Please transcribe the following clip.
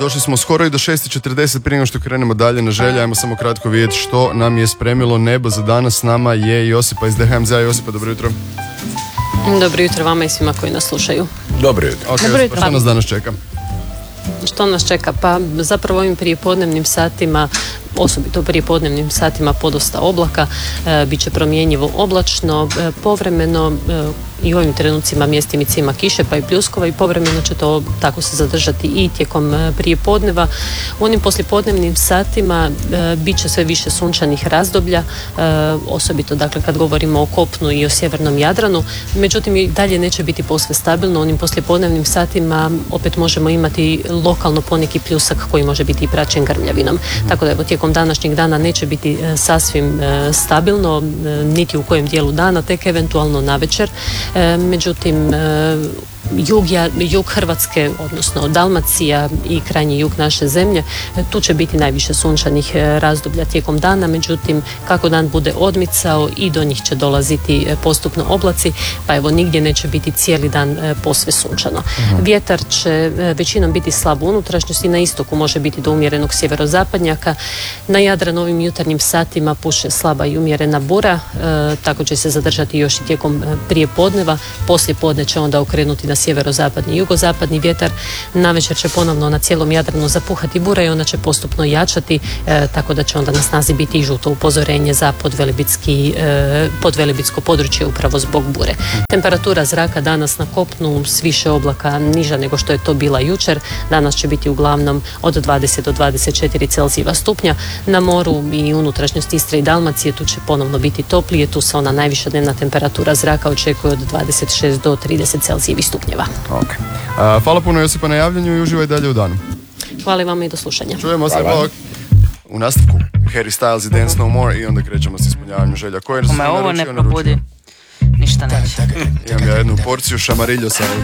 Došli smo skoro i do 6:40 prije nego što krenemo dalje na želje. Ajmo samo kratko vidjeti što nam je spremilo nebo za danas. S nama je Josipa iz DHMZ-a. Josipa, dobro jutro. Dobro jutro vama i svima koji nas slušaju. Dobro jutro. Okay, dobro jutro. Što nas danas čeka? Što nas čeka? Pa zapravo ovim prijepodnevnim satima, osobito u prijepodnevnim satima, podosta oblaka, bit će promjenjivo oblačno, povremeno i u ovim trenucima mjestimice ima kiše pa i pljuskova i povremeno će to tako se zadržati i tijekom prijepodneva. U onim poslijepodnevnim satima bit će sve više sunčanih razdoblja, osobito dakle kad govorimo o kopnu i o sjevernom Jadranu, međutim i dalje neće biti posve stabilno. U onim poslijepodnevnim satima opet možemo imati lokalno poneki pljusak koji može biti i praćen grmljavinom. Tako da evo tijekom današnjeg dana neće biti sasvim stabilno, niti u kojem dijelu dana, tek eventualno navečer. Međutim, jug Hrvatske, odnosno Dalmacija i krajnji jug naše zemlje, tu će biti najviše sunčanih razdoblja tijekom dana, međutim kako dan bude odmicao i do njih će dolaziti postupno oblaci, pa evo nigdje neće biti cijeli dan posve sunčano. Vjetar će većinom biti slab u unutrašnjosti, na istoku može biti do umjerenog sjeverozapadnjaka, na Jadranu ovim jutarnjim satima puše slaba i umjerena bura, tako će se zadržati još i tijekom prijepodneva, poslije podne će onda okrenuti na sjeverozapadni i jugozapadni vjetar. Navečer će ponovno na cijelom Jadranu zapuhati bura i ona će postupno jačati, tako da će onda na snazi biti i žuto upozorenje za podvelebitsko područje upravo zbog bure. Temperatura zraka danas na kopnu s više oblaka niža nego što je to bila jučer. Danas će biti uglavnom od 20 do 24 Celzijeva stupnja. Na moru i unutrašnjosti Istre i Dalmacije tu će ponovno biti toplije. Tu se ona najviša dnevna temperatura zraka očekuje od 26 do 30 Celzijevih stupnjeva. Okay. Hvala puno Josipa na javljanju i uživaj dalje u danu. Hvala i vama i do slušanja. Čujemo se, bok. U nastavku Harry Styles i Dance No More i onda krećemo s ispunjavanjem želja. Kome ovo ne probudi, ništa neće. Imam ja jednu porciju šamariljosa.